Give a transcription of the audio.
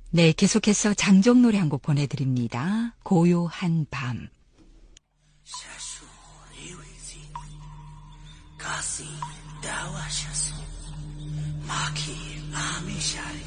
네, 계속해서 장정 노래 한 곡 보내드립니다. 고요한 밤. 가시 다와샤소 마키 아미샤